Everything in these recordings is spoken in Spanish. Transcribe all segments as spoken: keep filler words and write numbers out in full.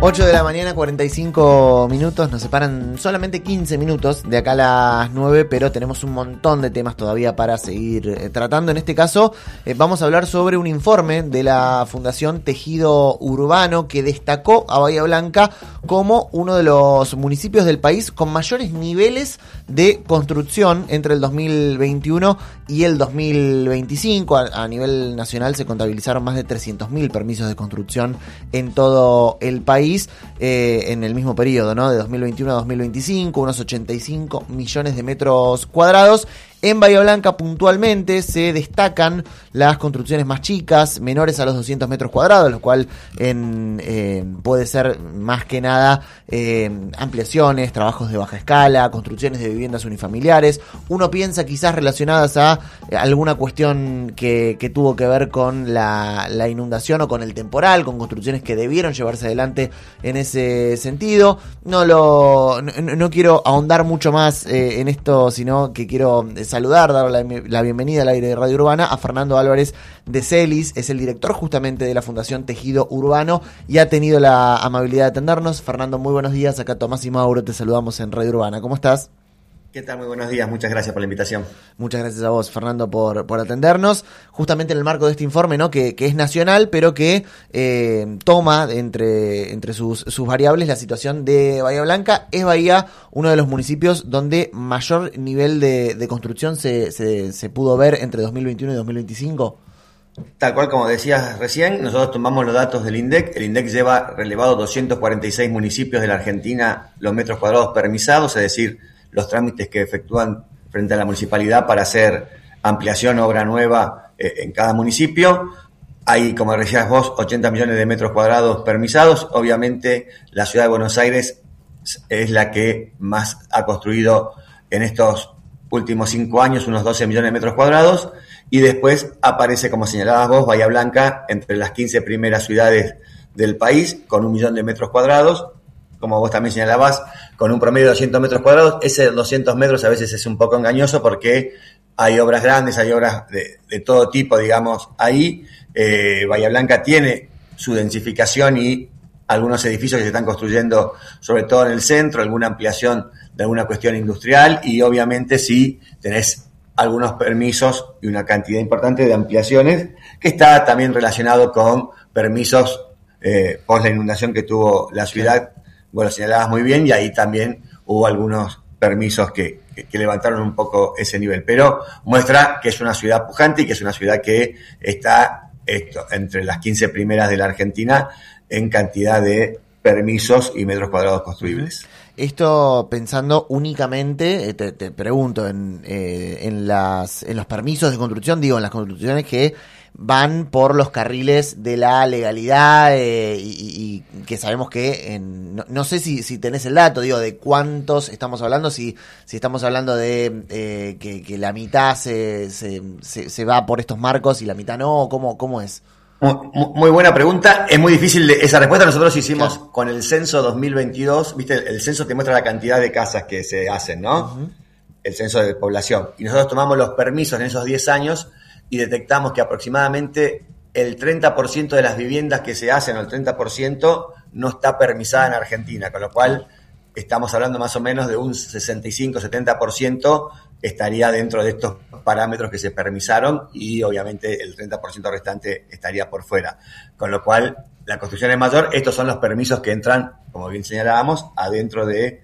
ocho de la mañana, cuarenta y cinco minutos, nos separan solamente quince minutos de acá a las nueve, pero tenemos un montón de temas todavía para seguir eh, tratando. En este caso eh, vamos a hablar sobre un informe de la Fundación Tejido Urbano que destacó a Bahía Blanca como uno de los municipios del país con mayores niveles de construcción entre el dos mil veintiuno y el dos mil veinticinco. A, a nivel nacional se contabilizaron más de trescientos mil permisos de construcción en todo el país. Eh, en el mismo periodo, ¿no? De dos mil veintiuno a dos mil veinticinco, unos ochenta y cinco millones de metros cuadrados. En Bahía Blanca puntualmente se destacan las construcciones más chicas, menores a los doscientos metros cuadrados, lo cual en, eh, puede ser más que nada eh, ampliaciones, trabajos de baja escala, construcciones de viviendas unifamiliares. Uno piensa quizás relacionadas a alguna cuestión que, que tuvo que ver con la, la inundación o con el temporal, con construcciones que debieron llevarse adelante en ese sentido. No lo no, no quiero ahondar mucho más eh, en esto, sino que quiero saludar, dar la, la bienvenida al aire de Radio Urbana a Fernando Álvarez de Celis. Es el director justamente de la Fundación Tejido Urbano y ha tenido la amabilidad de atendernos. Fernando, muy buenos días. Acá Tomás y Mauro te saludamos en Radio Urbana. ¿Cómo estás? ¿Qué tal? Muy buenos días. Muchas gracias por la invitación. Muchas gracias a vos, Fernando, por, por atendernos. Justamente en el marco de este informe, ¿no? Que, que es nacional, pero que eh, toma entre, entre sus, sus variables la situación de Bahía Blanca. Es Bahía uno de los municipios donde mayor nivel de, de construcción se, se, se pudo ver entre dos mil veintiuno y dos mil veinticinco. Tal cual como decías recién, nosotros tomamos los datos del INDEC. El INDEC lleva relevado doscientos cuarenta y seis municipios de la Argentina los metros cuadrados permisados, es decir, los trámites que efectúan frente a la municipalidad para hacer ampliación, obra nueva eh, en cada municipio. Hay, como decías vos, ochenta millones de metros cuadrados permisados. Obviamente, la ciudad de Buenos Aires es la que más ha construido en estos últimos cinco años, unos doce millones de metros cuadrados. Y después aparece, como señalabas vos, Bahía Blanca entre las quince primeras ciudades del país, con un millón de metros cuadrados. Como vos también señalabas, con un promedio de doscientos metros cuadrados. Ese doscientos metros a veces es un poco engañoso porque hay obras grandes, hay obras de, de todo tipo, digamos, ahí. Eh, Bahía Blanca tiene su densificación y algunos edificios que se están construyendo, sobre todo en el centro, alguna ampliación de alguna cuestión industrial y obviamente sí tenés algunos permisos y una cantidad importante de ampliaciones que está también relacionado con permisos eh, por la inundación que tuvo la ciudad. Bueno, señalabas muy bien y ahí también hubo algunos permisos que, que, que levantaron un poco ese nivel, pero muestra que es una ciudad pujante y que es una ciudad que está esto, entre las quince primeras de la Argentina en cantidad de permisos y metros cuadrados construibles. Esto pensando únicamente, te, te pregunto, en, eh, en, las, en los permisos de construcción, digo, en las construcciones que van por los carriles de la legalidad eh, y, y que sabemos que, en, no, no sé si, si tenés el dato, digo, de cuántos estamos hablando, si, si estamos hablando de eh, que, que la mitad se, se, se, se va por estos marcos y la mitad no, ¿cómo, cómo es? Muy, muy buena pregunta, es muy difícil de, esa respuesta. Nosotros hicimos claro. Con el censo dos mil veintidós, viste, el, el censo te muestra la cantidad de casas que se hacen, ¿no? Uh-huh. El censo de población. Y nosotros tomamos los permisos en esos diez años y detectamos que aproximadamente el treinta por ciento de las viviendas que se hacen, o el treinta por ciento, no está permisada en Argentina, con lo cual estamos hablando más o menos de un sesenta y cinco a setenta por ciento estaría dentro de estos parámetros que se permisaron y obviamente el treinta por ciento restante estaría por fuera. Con lo cual, la construcción es mayor. Estos son los permisos que entran, como bien señalábamos, adentro de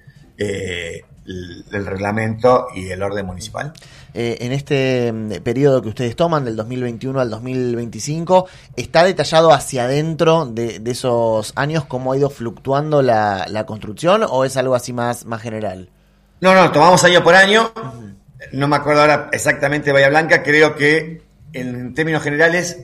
eh, el, el reglamento y el orden municipal. Eh, en este periodo que ustedes toman, del dos mil veintiuno al dos mil veinticinco, ¿está detallado hacia adentro de, de esos años cómo ha ido fluctuando la, la construcción o es algo así más, más general? No, no, tomamos año por año. Uh-huh. No me acuerdo ahora exactamente Bahía Blanca. Creo que en términos generales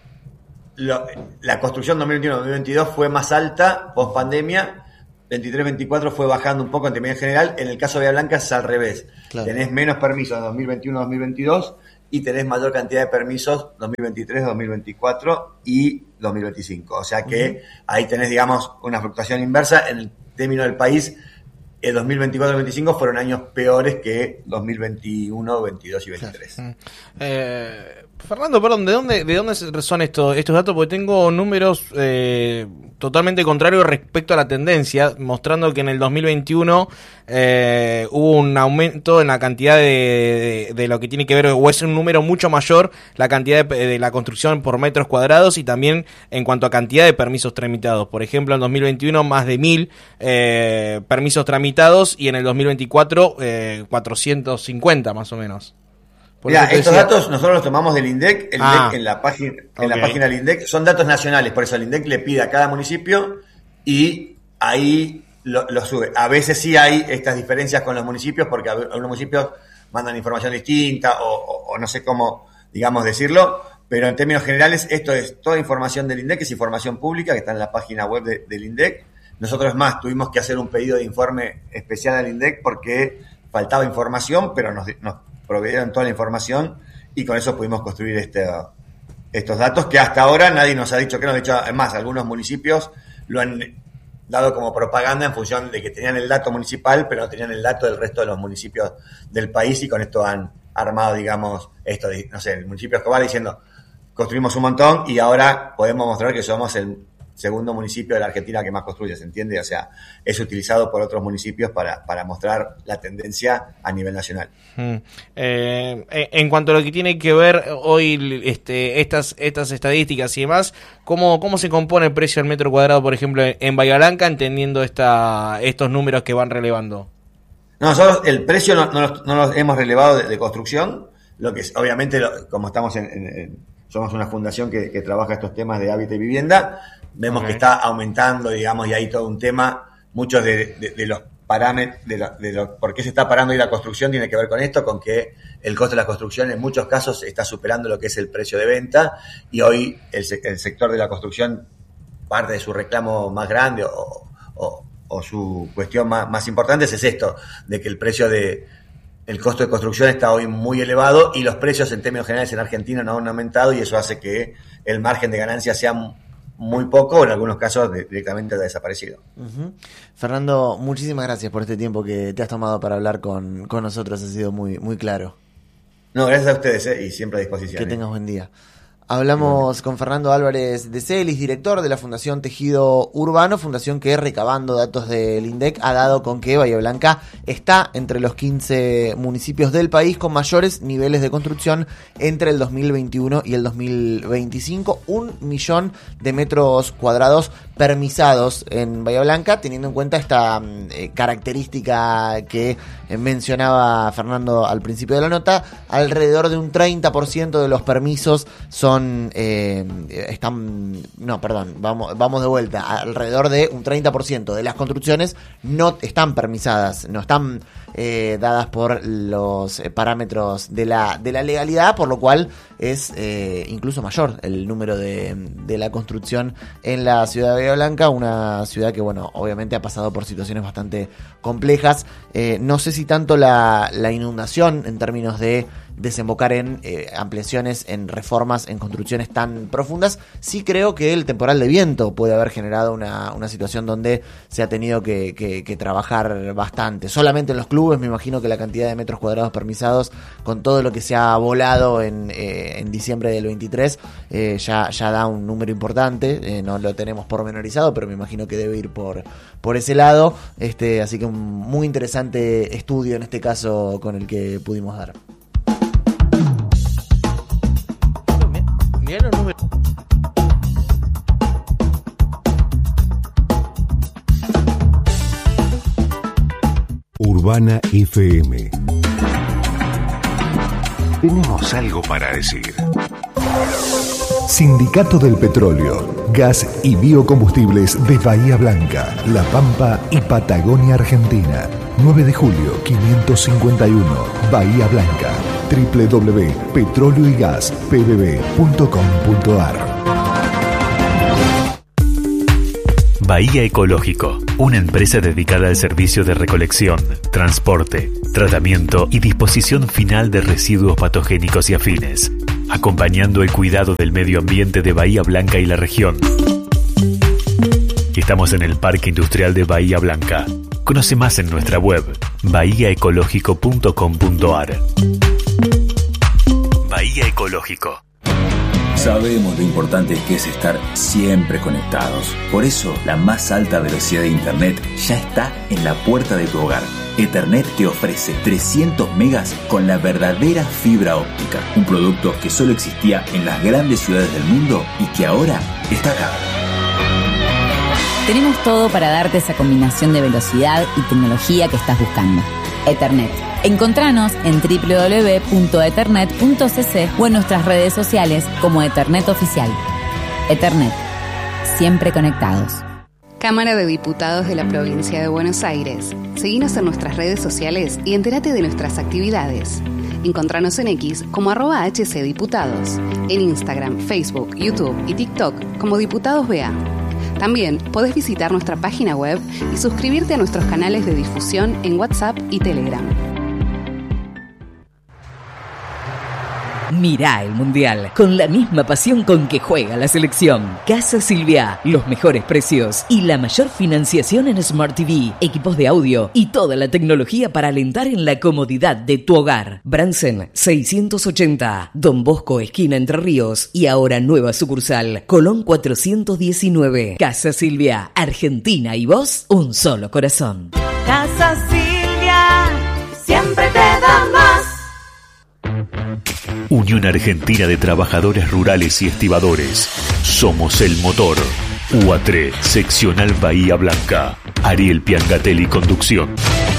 lo, la construcción dos mil veintiuno dos mil veintidós fue más alta post pandemia. veintitrés veinticuatro fue bajando un poco en términos general. En el caso de Bahía Blanca es al revés. Claro. Tenés menos permisos en dos mil veintiuno dos mil veintidós y tenés mayor cantidad de permisos dos mil veintitrés dos mil veinticuatro y dos mil veinticinco. O sea que uh-huh. Ahí tenés, digamos, una fluctuación inversa. En el término del país, el dos mil veinticuatro dos mil veinticinco fueron años peores que dos mil veintiuno, veintidós y veintitrés. Claro. Eh, Fernando, perdón, ¿de dónde, de dónde son estos, estos datos? Porque tengo números eh, totalmente contrarios respecto a la tendencia, mostrando que en el dos mil veintiuno eh, hubo un aumento en la cantidad de, de, de lo que tiene que ver, o es un número mucho mayor la cantidad de, de la construcción por metros cuadrados y también en cuanto a cantidad de permisos tramitados. Por ejemplo, en dos mil veintiuno más de mil eh, permisos tramitados y en el dos mil veinticuatro eh, cuatrocientos cincuenta más o menos. Mira, estos decía... datos nosotros los tomamos del INDEC, el ah, INDEC en la página, en okay. la página del INDEC, son datos nacionales, por eso el INDEC le pide a cada municipio y ahí lo, lo sube. A veces sí hay estas diferencias con los municipios porque algunos municipios mandan información distinta o, o, o no sé cómo, digamos, decirlo, pero en términos generales esto es toda información del INDEC, es información pública que está en la página web de, del INDEC. Nosotros más tuvimos que hacer un pedido de informe especial al INDEC porque faltaba información, pero nos, nos proveyeron toda la información y con eso pudimos construir este, estos datos que hasta ahora nadie nos ha dicho que no. De hecho, además, algunos municipios lo han dado como propaganda en función de que tenían el dato municipal, pero no tenían el dato del resto de los municipios del país y con esto han armado, digamos, esto de, no sé, el municipio de Escobar diciendo, construimos un montón y ahora podemos mostrar que somos el segundo municipio de la Argentina que más construye, ¿se entiende? O sea, es utilizado por otros municipios para, para mostrar la tendencia a nivel nacional. Mm. Eh, en cuanto a lo que tiene que ver hoy este, estas estas estadísticas y demás, ¿cómo, cómo se compone el precio del metro cuadrado, por ejemplo, en Bahía Blanca, entendiendo esta estos números que van relevando? No, nosotros el precio no, no, los, no los hemos relevado de, de construcción, lo que es, obviamente, lo, como estamos en, en, en, somos una fundación que, que trabaja estos temas de hábitat y vivienda, vemos okay. que está aumentando, digamos, y hay todo un tema, muchos de, de, de los parámetros, de, lo, de lo, por qué se está parando ahí la construcción tiene que ver con esto, con que el costo de la construcción en muchos casos está superando lo que es el precio de venta y hoy el, el sector de la construcción, parte de su reclamo más grande o, o, o su cuestión más, más importante es esto, de que el precio de el costo de construcción está hoy muy elevado y los precios en términos generales en Argentina no han aumentado y eso hace que el margen de ganancia sea muy poco, o en algunos casos directamente ha desaparecido. Uh-huh. Fernando, muchísimas gracias por este tiempo que te has tomado para hablar con, con nosotros, ha sido muy, muy claro. No, gracias a ustedes eh, y siempre a disposición. Que eh. tengas buen día. Hablamos con Fernando Álvarez de Celis, director de la Fundación Tejido Urbano, fundación que, recabando datos del INDEC, ha dado con que Bahía Blanca está entre los quince municipios del país con mayores niveles de construcción entre el dos mil veintiuno y el dos mil veinticinco. Un millón de metros cuadrados permisados en Bahía Blanca, teniendo en cuenta esta eh, característica que eh, mencionaba Fernando al principio de la nota. Alrededor de un treinta por ciento de los permisos son Eh, están, no, perdón, vamos, vamos de vuelta, alrededor de un treinta por ciento de las construcciones no están permisadas, no están eh, dadas por los eh, parámetros de la, de la legalidad, por lo cual es eh, incluso mayor el número de, de la construcción en la ciudad de Bahía Blanca, una ciudad que, bueno, obviamente ha pasado por situaciones bastante complejas. Eh, no sé si tanto la, la inundación en términos de desembocar en eh, ampliaciones, en reformas, en construcciones tan profundas. Sí creo que el temporal de viento puede haber generado una, una situación donde se ha tenido que, que, que trabajar bastante. Solamente en los clubes, me imagino que la cantidad de metros cuadrados permisados, con todo lo que se ha volado en, eh, en diciembre del veintitrés, eh, ya, ya da un número importante. Eh, no lo tenemos pormenorizado, pero me imagino que debe ir por, por ese lado. Este, así que un muy interesante estudio en este caso con el que pudimos dar. Mirá los números. Urbana F M. Tenemos algo para decir. Sindicato del Petróleo, Gas y Biocombustibles de Bahía Blanca, La Pampa y Patagonia Argentina. nueve de julio quinientos cincuenta y uno, Bahía Blanca. doble u doble u doble u punto petróleo y gas p b b punto com punto a r. Bahía Ecológico, una empresa dedicada al servicio de recolección, transporte, tratamiento y disposición final de residuos patogénicos y afines, acompañando el cuidado del medio ambiente de Bahía Blanca y la región. Estamos en el Parque Industrial de Bahía Blanca. Conoce más en nuestra web, bahía ecológico punto com punto a r. Bahía Ecológico. Sabemos lo importante que es estar siempre conectados. Por eso, la más alta velocidad de Internet ya está en la puerta de tu hogar. Ethernet te ofrece trescientos megas con la verdadera fibra óptica. Un producto que solo existía en las grandes ciudades del mundo y que ahora está acá. Tenemos todo para darte esa combinación de velocidad y tecnología que estás buscando. Ethernet. Encontranos en doble u doble u doble u punto ethernet punto c c o en nuestras redes sociales como Ethernet Oficial. Ethernet. Siempre conectados. Cámara de Diputados de la Provincia de Buenos Aires. Seguinos en nuestras redes sociales y entérate de nuestras actividades. Encontranos en X como arroba hcdiputados. En Instagram, Facebook, YouTube y TikTok como Diputados B A. También podés visitar nuestra página web y suscribirte a nuestros canales de difusión en WhatsApp y Telegram. Mirá el Mundial con la misma pasión con que juega la selección. Casa Silvia, los mejores precios y la mayor financiación en Smart T V, equipos de audio y toda la tecnología para alentar en la comodidad de tu hogar. Bransen seiscientos ochenta, Don Bosco, esquina Entre Ríos, y ahora nueva sucursal, Colón cuatrocientos diecinueve. Casa Silvia, Argentina y vos, un solo corazón. Casa Silvia, siempre te da más. Unión Argentina de Trabajadores Rurales y Estibadores. Somos el motor. U A T R E, seccional Bahía Blanca. Ariel Piangatelli, conducción.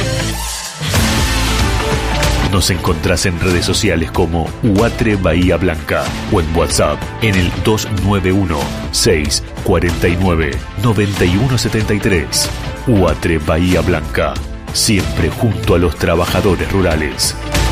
Nos encontrás en redes sociales como U A T R E Bahía Blanca o en WhatsApp en el dos nueve uno, seis cuatro nueve, nueve uno siete tres. U A T R E Bahía Blanca. Siempre junto a los trabajadores rurales.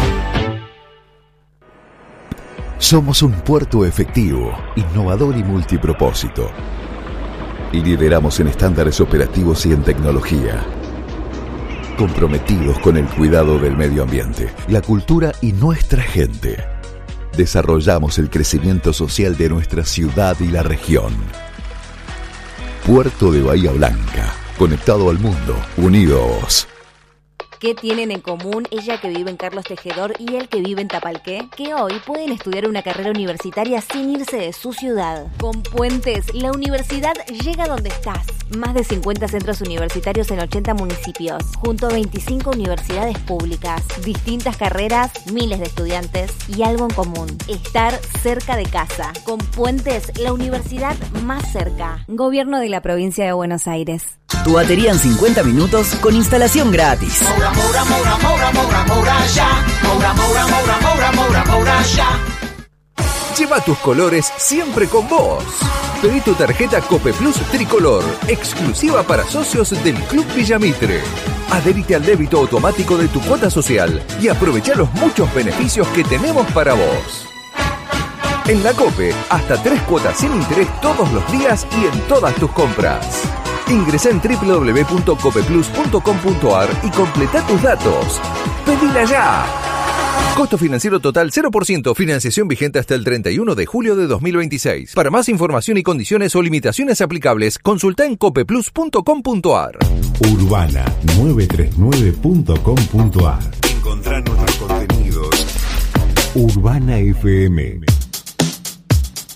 Somos un puerto efectivo, innovador y multipropósito. Lideramos en estándares operativos y en tecnología. Comprometidos con el cuidado del medio ambiente, la cultura y nuestra gente. Desarrollamos el crecimiento social de nuestra ciudad y la región. Puerto de Bahía Blanca, conectado al mundo, unidos. ¿Qué tienen en común ella que vive en Carlos Tejedor y él que vive en Tapalqué? Que hoy pueden estudiar una carrera universitaria sin irse de su ciudad. Con Puentes, la universidad llega donde estás. Más de cincuenta centros universitarios en ochenta municipios, junto a veinticinco universidades públicas, distintas carreras, miles de estudiantes y algo en común: estar cerca de casa. Con Puentes, la universidad más cerca. Gobierno de la Provincia de Buenos Aires. Tu batería en cincuenta minutos con instalación gratis. Moura, moura, moura, moura, moura, moura, ya. Moura, moura, moura, moura, moura, moura, ya. Lleva tus colores siempre con vos. Pedí tu tarjeta Cope Plus Tricolor, exclusiva para socios del Club Villamitre. Adherite al débito automático de tu cuota social y aprovecha los muchos beneficios que tenemos para vos. En la Cope, hasta tres cuotas sin interés todos los días y en todas tus compras. Ingresa en doble u doble u doble u punto copeplus punto com punto a r y completa tus datos. ¡Pedila ya! Costo financiero total cero por ciento. Financiación vigente hasta el treinta y uno de julio de dos mil veintiséis. Para más información y condiciones o limitaciones aplicables, consulta en copeplus punto com punto a r. Urbana novecientos treinta y nueve punto com punto a r. Encontrá nuestros contenidos. Urbana F M.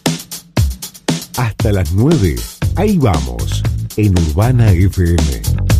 Hasta las nueve. Ahí vamos. En Urbana F M.